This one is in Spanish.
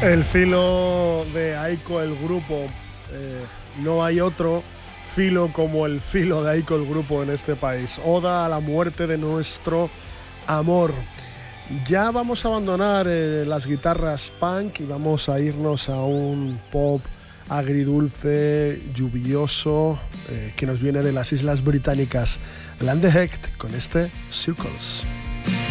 El filo de Aiko, el grupo, no hay otro filo como el filo de Aiko, el grupo en este país. Oda a la muerte de nuestro amor. Ya vamos a abandonar las guitarras punk y vamos a irnos a un pop agridulce, lluvioso, que nos viene de las Islas Británicas. Land the Hecht con este Circles.